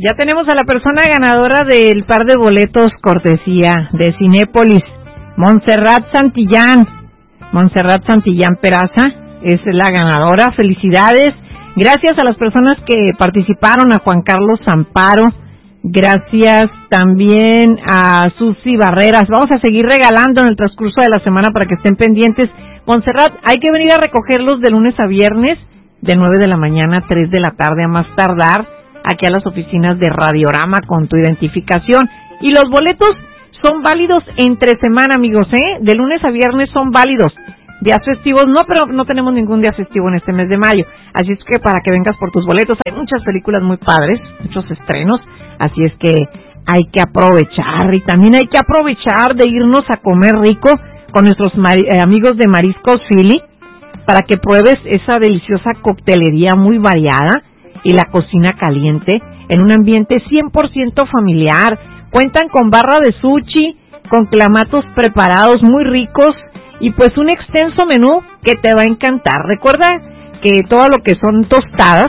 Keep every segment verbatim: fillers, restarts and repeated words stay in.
Ya tenemos a la persona ganadora del par de boletos cortesía de Cinépolis, Montserrat Santillán. Montserrat Santillán Peraza es la ganadora. Felicidades. Gracias a las personas que participaron, a Juan Carlos Amparo. Gracias también a Susi Barreras. Vamos a seguir regalando en el transcurso de la semana para que estén pendientes. Montserrat, hay que venir a recogerlos de lunes a viernes, de nueve de la mañana a tres de la tarde a más tardar, aquí a las oficinas de Radiorama con tu identificación. Y los boletos son válidos entre semana, amigos, ¿eh? De lunes a viernes son válidos. Días festivos no, pero no tenemos ningún día festivo en este mes de mayo. Así es que para que vengas por tus boletos, hay muchas películas muy padres, muchos estrenos. Así es que hay que aprovechar, y también hay que aprovechar de irnos a comer rico con nuestros mari- eh, amigos de Mariscos Philly, para que pruebes esa deliciosa coctelería muy variada y la cocina caliente en un ambiente cien por ciento familiar. Cuentan con barra de sushi, con clamatos preparados muy ricos y pues un extenso menú que te va a encantar. Recuerda que todo lo que son tostadas,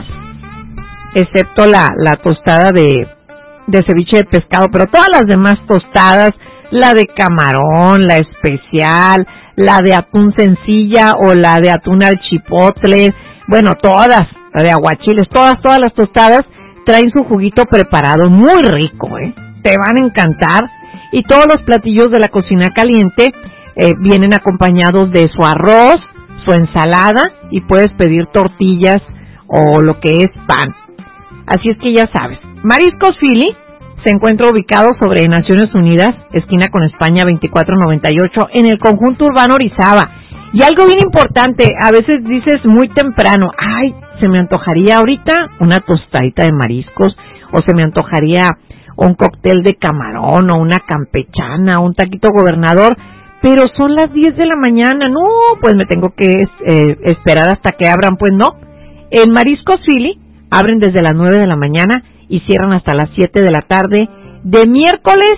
excepto la, la tostada de, de ceviche de pescado, pero todas las demás tostadas, la de camarón, la especial, la de atún sencilla o la de atún al chipotle, bueno, todas, la de aguachiles, todas, todas las tostadas traen su juguito preparado, muy rico, ¿eh? Te van a encantar. Y todos los platillos de la cocina caliente eh, vienen acompañados de su arroz, su ensalada, y puedes pedir tortillas o lo que es pan. Así es que ya sabes, Mariscos Philly se encuentra ubicado sobre Naciones Unidas, esquina con España veinticuatro noventa y ocho, en el conjunto urbano Orizaba. Y algo bien importante, a veces dices muy temprano, ay, se me antojaría ahorita una tostadita de mariscos, o se me antojaría un cóctel de camarón, o una campechana, o un taquito gobernador, pero son las diez de la mañana, no, pues me tengo que eh, esperar hasta que abran, pues no. En Mariscos Philly abren desde las nueve de la mañana y cierran hasta las siete de la tarde, de miércoles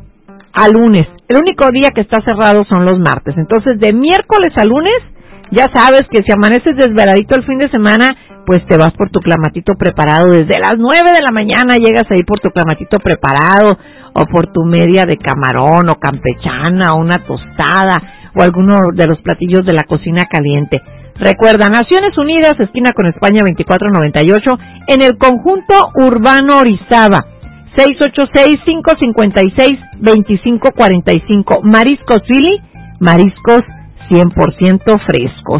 a lunes. El único día que está cerrado son los martes. Entonces, de miércoles a lunes, ya sabes que si amaneces desveladito el fin de semana, pues te vas por tu clamatito preparado. Desde las nueve de la mañana llegas ahí por tu clamatito preparado, o por tu media de camarón, o campechana, o una tostada, o alguno de los platillos de la cocina caliente. Recuerda, Naciones Unidas, esquina con España veinticuatro noventa y ocho, en el conjunto urbano Orizaba, seis ocho seis, cinco cinco seis, dos cinco cuatro cinco. Mariscos Philly, mariscos cien por ciento frescos.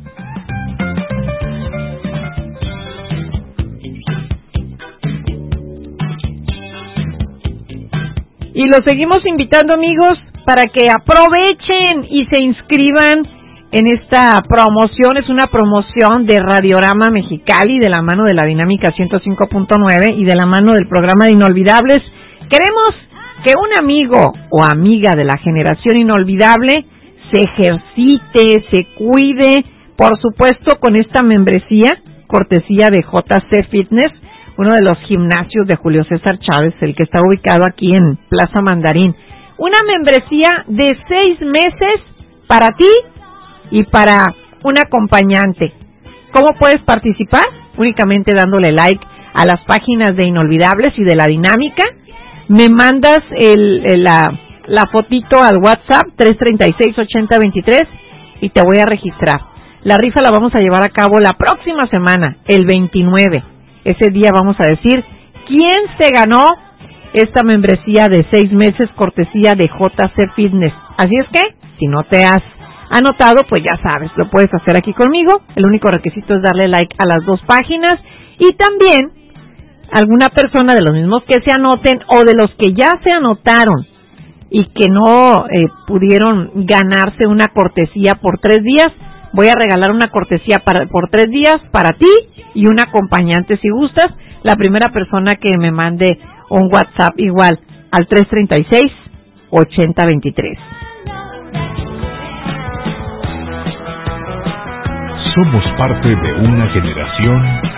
Y los seguimos invitando, amigos, para que aprovechen y se inscriban en esta promoción. Es una promoción de Radiorama Mexicali, de la mano de la Dinámica ciento cinco punto nueve y de la mano del programa de Inolvidables. Queremos que un amigo o amiga de la generación inolvidable se ejercite, se cuide, por supuesto con esta membresía, cortesía de J C Fitness, uno de los gimnasios de Julio César Chávez, el que está ubicado aquí en Plaza Mandarín. Una membresía de seis meses para ti y para un acompañante. ¿Cómo puedes participar? Únicamente dándole like a las páginas de Inolvidables y de la Dinámica. Me mandas el, el, la, la fotito al WhatsApp tres tres seis, ocho cero dos tres y te voy a registrar. La rifa la vamos a llevar a cabo la próxima semana, el veintinueve. Ese día vamos a decir quién se ganó esta membresía de seis meses cortesía de J C Fitness. Así es que, si no te has anotado, pues ya sabes, lo puedes hacer aquí conmigo. El único requisito es darle like a las dos páginas, y también alguna persona de los mismos que se anoten o de los que ya se anotaron y que no eh, pudieron ganarse una cortesía por tres días, voy a regalar una cortesía para, por tres días para ti y un acompañante si gustas. La primera persona que me mande un WhatsApp igual al tres tres seis, ocho cero dos tres. Somos parte de una generación